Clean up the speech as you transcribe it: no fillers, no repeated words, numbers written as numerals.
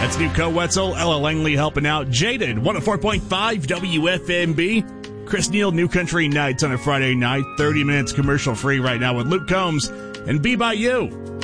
That's Nuco Wetzel, Ella Langley helping out. Jaded, 104.5 WFMB. Chris Neal, New Country Nights on a Friday night. 30 minutes commercial free right now with Luke Combs and Be By You.